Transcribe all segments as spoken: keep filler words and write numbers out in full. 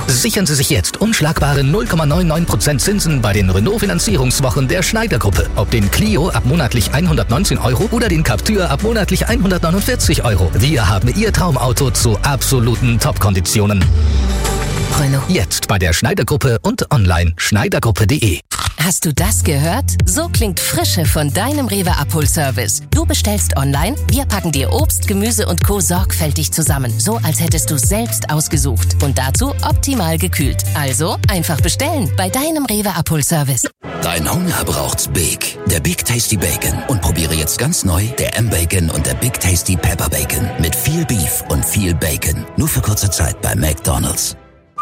Sichern Sie sich jetzt unschlagbare null Komma neunundneunzig Prozent Zinsen bei den Renault-Finanzierungswochen der Schneider-Gruppe. Ob den Clio ab monatlich hundertneunzehn Euro oder den Captur ab monatlich hundertneunundvierzig Euro. Wir haben Ihr Traumauto zu absoluten Top-Konditionen. Renault. Jetzt bei der Schneider-Gruppe und online schneidergruppe punkt de. Hast du das gehört? So klingt Frische von deinem Rewe-Abholservice. Du bestellst online, wir packen dir Obst, Gemüse und Co. sorgfältig zusammen. So, als hättest du selbst ausgesucht. Und dazu optimal gekühlt. Also, einfach bestellen bei deinem Rewe-Abholservice. Dein Hunger braucht's Big. Der Big Tasty Bacon. Und probiere jetzt ganz neu der M-Bacon und der Big Tasty Pepper Bacon. Mit viel Beef und viel Bacon. Nur für kurze Zeit bei McDonald's.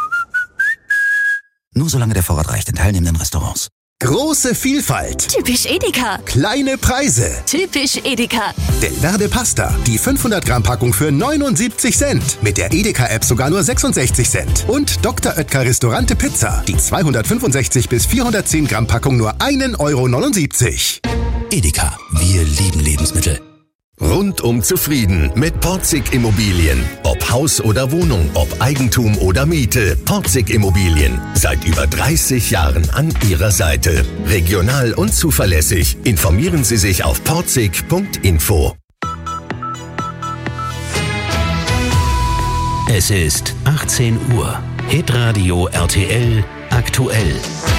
Nur solange der Vorrat reicht in teilnehmenden Restaurants. Große Vielfalt. Typisch Edeka. Kleine Preise. Typisch Edeka. Delverde Pasta. Die fünfhundert Gramm Packung für neunundsiebzig Cent. Mit der Edeka-App sogar nur sechsundsechzig Cent. Und Doktor Oetker Restaurante Pizza. Die zweihundertfünfundsechzig bis vierhundertzehn Gramm Packung nur ein Euro neunundsiebzig. Edeka. Wir lieben Lebensmittel. Rundum zufrieden mit Porzig Immobilien. Ob Haus oder Wohnung, ob Eigentum oder Miete. Porzig Immobilien. Seit über dreißig Jahren an Ihrer Seite. Regional und zuverlässig. Informieren Sie sich auf porzig punkt info. Es ist achtzehn Uhr. Hitradio R T L aktuell.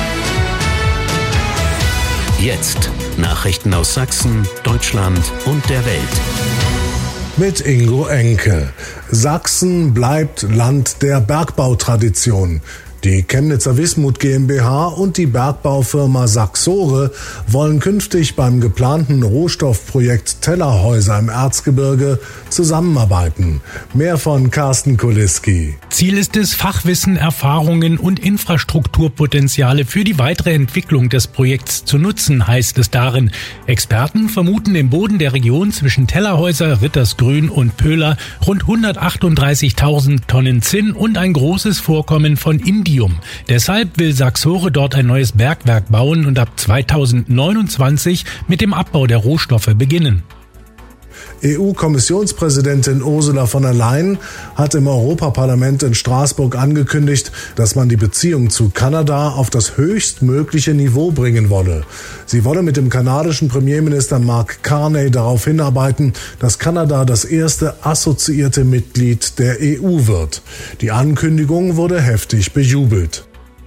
Jetzt Nachrichten aus Sachsen, Deutschland und der Welt. Mit Ingo Enke. Sachsen bleibt Land der Bergbautradition. Die Chemnitzer Wismut GmbH und die Bergbaufirma Saxore wollen künftig beim geplanten Rohstoffprojekt Tellerhäuser im Erzgebirge zusammenarbeiten. Mehr von Carsten Kuliski. Ziel ist es, Fachwissen, Erfahrungen und Infrastrukturpotenziale für die weitere Entwicklung des Projekts zu nutzen, heißt es darin. Experten vermuten im Boden der Region zwischen Tellerhäuser, Rittersgrün und Pöhler rund hundertachtunddreißigtausend Tonnen Zinn und ein großes Vorkommen von Indium. Deshalb will Saxore dort ein neues Bergwerk bauen und ab zweitausendneunundzwanzig mit dem Abbau der Rohstoffe beginnen. E U-Kommissionspräsidentin Ursula von der Leyen hat im Europaparlament in Straßburg angekündigt, dass man die Beziehung zu Kanada auf das höchstmögliche Niveau bringen wolle. Sie wolle mit dem kanadischen Premierminister Mark Carney darauf hinarbeiten, dass Kanada das erste assoziierte Mitglied der E U wird. Die Ankündigung wurde heftig bejubelt.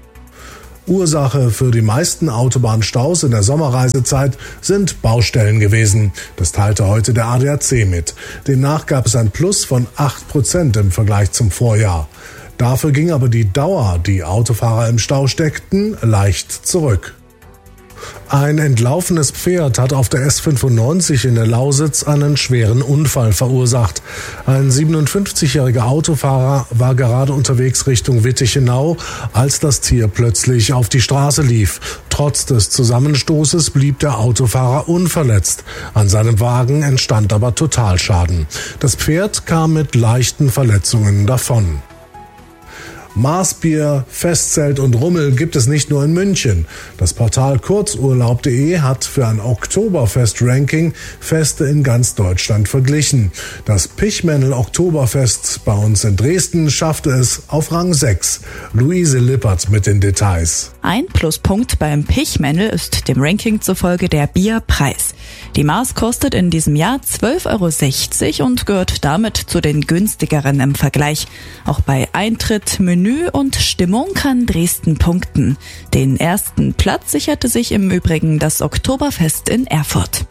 Ursache für die meisten Autobahnstaus in der Sommerreisezeit sind Baustellen gewesen. Das teilte heute der A D A C mit. Demnach gab es ein Plus von acht Prozent im Vergleich zum Vorjahr. Dafür ging aber die Dauer, die Autofahrer im Stau steckten, leicht zurück. Ein entlaufenes Pferd hat auf der S fünfundneunzig in der Lausitz einen schweren Unfall verursacht. Ein siebenundfünfzigjähriger Autofahrer war gerade unterwegs Richtung Wittichenau, als das Tier plötzlich auf die Straße lief. Trotz des Zusammenstoßes blieb der Autofahrer unverletzt. An seinem Wagen entstand aber Totalschaden. Das Pferd kam mit leichten Verletzungen davon. Maßbier, Festzelt und Rummel gibt es nicht nur in München. Das Portal kurzurlaub punkt de hat für ein Oktoberfest-Ranking Feste in ganz Deutschland verglichen. Das Pichmännel Oktoberfest bei uns in Dresden schaffte es auf Rang sechs. Luise Lippert mit den Details. Ein Pluspunkt beim Pichmännel ist dem Ranking zufolge der Bierpreis. Die Maß kostet in diesem Jahr zwölf Euro sechzig und gehört damit zu den günstigeren im Vergleich. Auch bei Eintritt, Menü und Stimmung kann Dresden punkten. Den ersten Platz sicherte sich im Übrigen das Oktoberfest in Erfurt.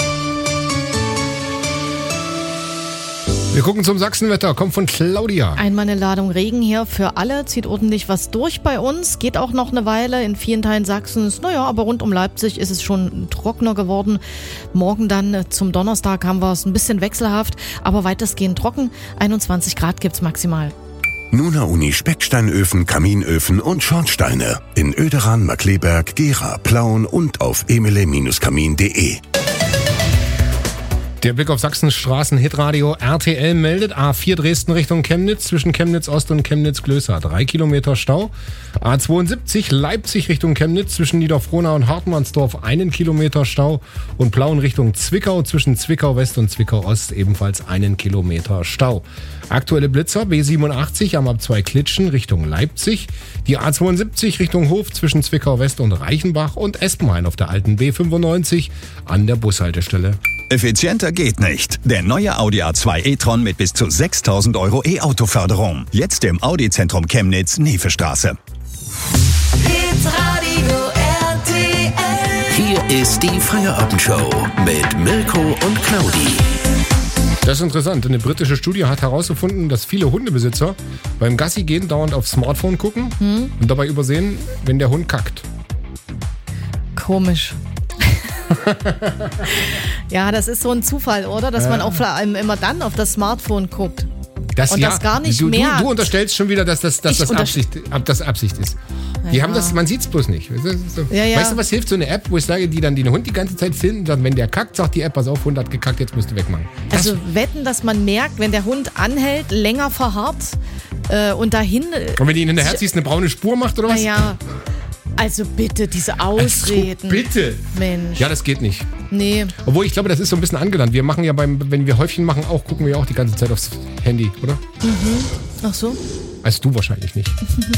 Wir gucken zum Sachsenwetter, kommt von Claudia. Einmal eine Ladung Regen hier für alle, zieht ordentlich was durch bei uns, geht auch noch eine Weile in vielen Teilen Sachsens. Naja, aber rund um Leipzig ist es schon trockener geworden. Morgen dann zum Donnerstag haben wir es ein bisschen wechselhaft, aber weitestgehend trocken. einundzwanzig Grad gibt's maximal. Nuna Uni Specksteinöfen, Kaminöfen und Schornsteine. In Oederan, Markleberg, Gera, Plauen und auf emile Bindestrich kamin punkt de. Der Blick auf Sachsens Straßen, Hitradio R T L meldet A vier Dresden Richtung Chemnitz, zwischen Chemnitz Ost und Chemnitz Klößer. Drei Kilometer Stau. A zweiundsiebzig Leipzig Richtung Chemnitz, zwischen Niederfrohnau und Hartmannsdorf. Einen Kilometer Stau. Und Plauen Richtung Zwickau, zwischen Zwickau West und Zwickau Ost. Ebenfalls einen Kilometer Stau. Aktuelle Blitzer B siebenundachtzig am A zwei Klitschen Richtung Leipzig. Die A zweiundsiebzig Richtung Hof zwischen Zwickau West und Reichenbach. Und Espenhain auf der alten B fünfundneunzig an der Bushaltestelle. Effizienter geht nicht. Der neue Audi A zwei e-tron mit bis zu sechstausend Euro E-Auto-Förderung. Jetzt im Audi-Zentrum Chemnitz, Niefestraße. Hitradio R T L. Hier ist die Feierabendshow mit Mirko und Claudi. Das ist interessant. Eine britische Studie hat herausgefunden, dass viele Hundebesitzer beim Gassi gehen dauernd aufs Smartphone gucken hm? und dabei übersehen, wenn der Hund kackt. Komisch. Ja, das ist so ein Zufall, oder? Dass äh. man auch vor allem immer dann auf das Smartphone guckt. Das, und ja, das gar nicht du, merkt. Du, du unterstellst schon wieder, dass das, dass das, Absicht, das Absicht ist. Die ja. haben das, man sieht es bloß nicht. So. Ja, ja. Weißt du, was hilft so eine App, wo ich sage, die dann den Hund die ganze Zeit filmt und dann, wenn der kackt, sagt die App, pass auf, Hund hat gekackt, jetzt musst du wegmachen. Das also wetten, dass man merkt, wenn der Hund anhält, länger verharrt äh, und dahin... Äh, und wenn die ihn hinterher ziehst, eine braune Spur macht oder was? Ja. Also bitte, diese Ausreden. Also bitte. Mensch. Ja, das geht nicht. Nee. Obwohl, ich glaube, das ist so ein bisschen angelangt. Wir machen ja beim, wenn wir Häufchen machen, auch gucken wir auch die ganze Zeit aufs Handy, oder? Mhm. Ach so. Also du wahrscheinlich nicht.